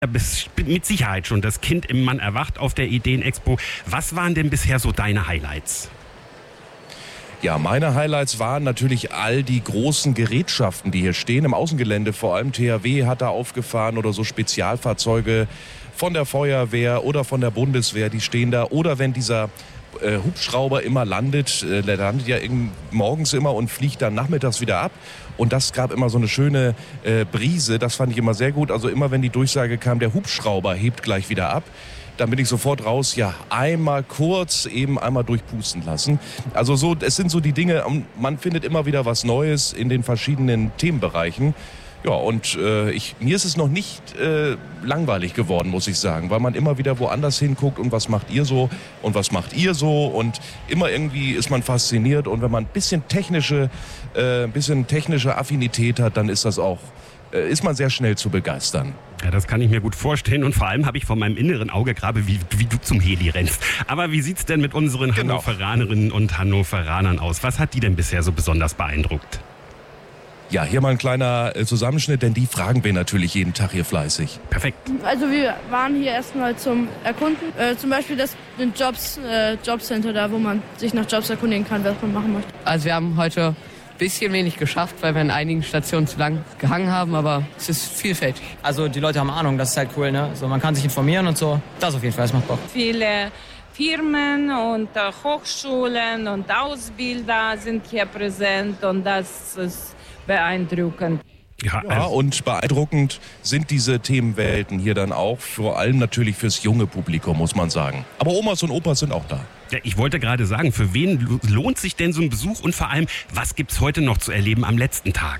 mit Sicherheit schon das Kind im Mann erwacht auf der Ideenexpo. Was waren denn bisher so deine Highlights? Ja, meine Highlights waren natürlich all die großen Gerätschaften, die hier stehen, im Außengelände. Vor allem THW hat da aufgefahren oder so Spezialfahrzeuge von der Feuerwehr oder von der Bundeswehr, die stehen da. Oder wenn dieser Hubschrauber immer landet, der landet ja morgens immer und fliegt dann nachmittags wieder ab. Und das gab immer so eine schöne Brise, das fand ich immer sehr gut. Also immer wenn die Durchsage kam, der Hubschrauber hebt gleich wieder ab, dann bin ich sofort raus, ja, einmal kurz eben einmal durchpusten lassen. Also so, es sind so die Dinge, man findet immer wieder was Neues in den verschiedenen Themenbereichen. Ja, und mir ist es noch nicht langweilig geworden, muss ich sagen, weil man immer wieder woanders hinguckt und was macht ihr so und was macht ihr so und immer irgendwie ist man fasziniert und wenn man ein bisschen technische Affinität hat, dann ist das auch ist man sehr schnell zu begeistern. Ja, das kann ich mir gut vorstellen und vor allem habe ich vor meinem inneren Auge gerade, wie du zum Heli rennst. Aber wie sieht's denn mit unseren Hannoveranerinnen und Hannoveranern aus? Was hat die denn bisher so besonders beeindruckt? Ja, hier mal ein kleiner Zusammenschnitt, denn die fragen wir natürlich jeden Tag hier fleißig. Perfekt. Also wir waren hier erstmal zum Erkunden. Zum Beispiel das Jobcenter da, wo man sich nach Jobs erkundigen kann, was man machen möchte. Also wir haben heute ein bisschen wenig geschafft, weil wir an einigen Stationen zu lang gehangen haben, aber es ist vielfältig. Also die Leute haben Ahnung, das ist halt cool, ne? So, man kann sich informieren und so. Das auf jeden Fall, das macht Bock. Viele Firmen und Hochschulen und Ausbilder sind hier präsent und das ist beeindruckend. Ja, und beeindruckend sind diese Themenwelten hier dann auch, vor allem natürlich fürs junge Publikum, muss man sagen. Aber Omas und Opas sind auch da. Ja, ich wollte gerade sagen, für wen lohnt sich denn so ein Besuch und vor allem, was gibt's heute noch zu erleben am letzten Tag?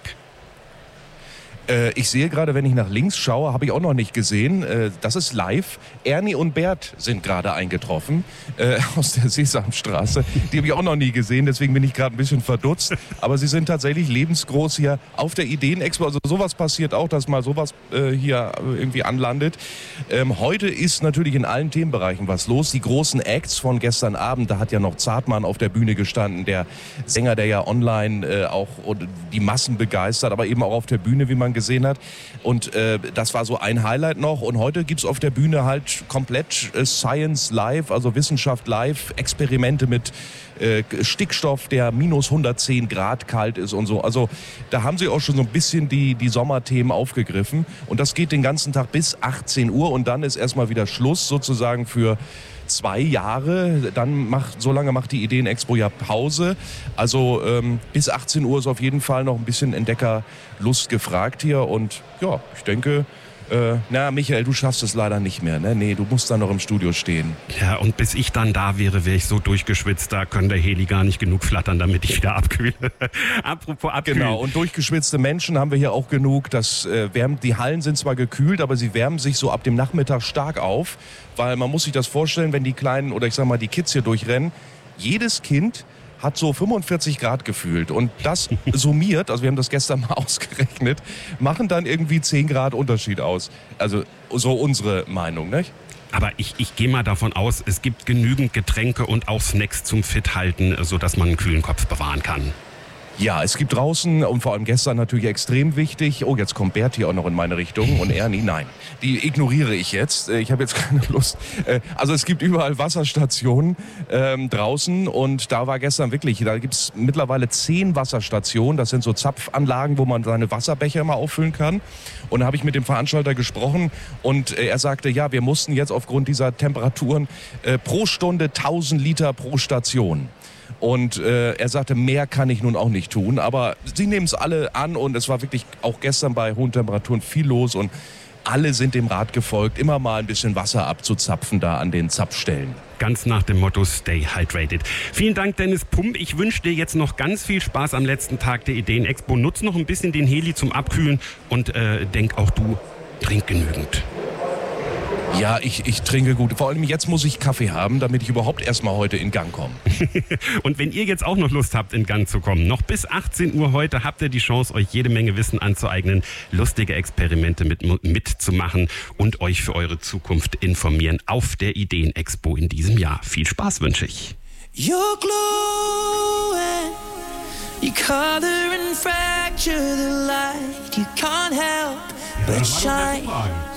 Ich sehe gerade, wenn ich nach links schaue, habe ich auch noch nicht gesehen. Das ist live. Ernie und Bert sind gerade eingetroffen aus der Sesamstraße. Die habe ich auch noch nie gesehen, deswegen bin ich gerade ein bisschen verdutzt. Aber sie sind tatsächlich lebensgroß hier auf der Ideenexpo. Also sowas passiert auch, dass mal sowas hier irgendwie anlandet. Heute ist natürlich in allen Themenbereichen was los. Die großen Acts von gestern Abend, da hat ja noch Zartmann auf der Bühne gestanden, der Sänger, der ja online auch die Massen begeistert, aber eben auch auf der Bühne, wie man gesehen hat. Und das war so ein Highlight noch. Und heute gibt es auf der Bühne halt komplett Science live, also Wissenschaft live, Experimente mit Stickstoff, der minus 110 Grad kalt ist und so. Also da haben sie auch schon so ein bisschen die Sommerthemen aufgegriffen. Und das geht den ganzen Tag bis 18 Uhr und dann ist erstmal wieder Schluss sozusagen für 2 Jahre, so lange macht die Ideenexpo ja Pause. Also bis 18 Uhr ist auf jeden Fall noch ein bisschen Entdeckerlust gefragt hier. Und ja, ich denke, Michael, du schaffst es leider nicht mehr. Ne? Nee, du musst da noch im Studio stehen. Ja, und bis ich dann da wäre ich so durchgeschwitzt, da kann der Heli gar nicht genug flattern, damit ich wieder abkühle. Apropos abkühlen. Genau, und durchgeschwitzte Menschen haben wir hier auch genug. Die Hallen sind zwar gekühlt, aber sie wärmen sich so ab dem Nachmittag stark auf. Weil man muss sich das vorstellen, wenn die Kleinen oder ich sag mal die Kids hier durchrennen, jedes Kind hat so 45 Grad gefühlt und das summiert, also wir haben das gestern mal ausgerechnet, machen dann irgendwie 10 Grad Unterschied aus. Also so unsere Meinung, nicht? Aber ich gehe mal davon aus, es gibt genügend Getränke und auch Snacks zum Fithalten, sodass man einen kühlen Kopf bewahren kann. Ja, es gibt draußen und vor allem gestern natürlich extrem wichtig. Oh, jetzt kommt Bert hier auch noch in meine Richtung und Ernie, nein. Die ignoriere ich jetzt. Ich habe jetzt keine Lust. Also es gibt überall Wasserstationen draußen und da war gestern wirklich, da gibt es mittlerweile 10 Wasserstationen. Das sind so Zapfanlagen, wo man seine Wasserbecher immer auffüllen kann. Und da habe ich mit dem Veranstalter gesprochen und er sagte, ja, wir mussten jetzt aufgrund dieser Temperaturen pro Stunde 1000 Liter pro Station. Und er sagte, mehr kann ich nun auch nicht tun. Aber sie nehmen es alle an und es war wirklich auch gestern bei hohen Temperaturen viel los. Und alle sind dem Rat gefolgt, immer mal ein bisschen Wasser abzuzapfen da an den Zapfstellen. Ganz nach dem Motto Stay Hydrated. Vielen Dank, Dennis Pump. Ich wünsche dir jetzt noch ganz viel Spaß am letzten Tag der Ideenexpo. Nutz noch ein bisschen den Heli zum Abkühlen und denk auch du, trink genügend. Ja, ich trinke gut. Vor allem jetzt muss ich Kaffee haben, damit ich überhaupt erstmal heute in Gang komme. Und wenn ihr jetzt auch noch Lust habt, in Gang zu kommen, noch bis 18 Uhr heute habt ihr die Chance, euch jede Menge Wissen anzueignen, lustige Experimente mitzumachen und euch für eure Zukunft informieren auf der Ideenexpo in diesem Jahr. Viel Spaß wünsche ich. You're glowing, you color and fracture the light, you can't help but shine.